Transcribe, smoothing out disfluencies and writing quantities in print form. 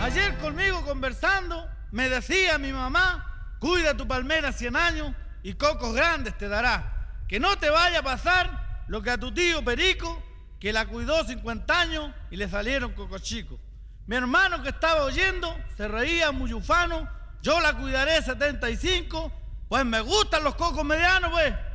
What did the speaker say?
Ayer conmigo conversando, me decía mi mamá, cuida tu palmera 100 años y cocos grandes te dará. Que no te vaya a pasar lo que a tu tío Perico, que la cuidó 50 años y le salieron cocos chicos. Mi hermano que estaba oyendo se reía muy ufano, yo la cuidaré 75, pues me gustan los cocos medianos, pues.